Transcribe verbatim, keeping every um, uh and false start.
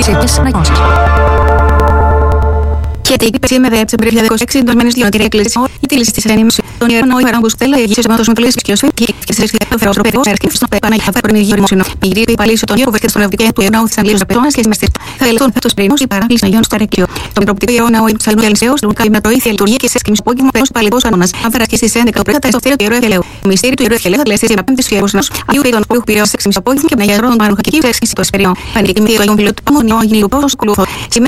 ψήφες ανακοινώσεις. Και την υπηρεσία με δέκα Σεπτεμβρίου δύο χιλιάδες είκοσι έξι εντολμένες λιονατήρια εκκλησία. Η τήληση της ενήμωσης των ιερών ο Ιβαρόγκος Στέλλα Αιγύσιος Εμάτος Μητρολής Φυσκιός και η θέση του Θεός Ροπεδός Έρσκης στον Παναγία Φέρπρον Υγείο Ρημόσυνο. Η γύρι υπαλλήλους των Ιερών Βεστές των Ευδικαίων του Ιερνάου της Αγγλίας Ροπεδόνας και συμμεστής. Θα ελθούν φέτος πρίμος η παράκληση Αγιών στο Αρέκλειο. Το Μητροπολιτικό Ιερό η Ψαλού Ελισέως λούν καλή μετροήθεια λειτουργία και σε σκήμιση απόγευμα περός υπαλληλικός κανόνας. Άμφερα και στις έντεκα το πρωί τα ιστοφτήρια του Ιερού Ευχελαίου. Το μυστήριο του Ιερού Ευχελαίου θα κλαιστεί για πέμπτη του Ιερού Συνός. Αγίου Ρήτων που έχουν πειραιώσει σε σκήμιση απόγευμα και με αγιαρών μάνου χακική σε σκήμιση του Εσπεριών. Πανηγική με Αγιών Φιλίου του Αμμονιό Αγίου Πόσος Κουλούφο.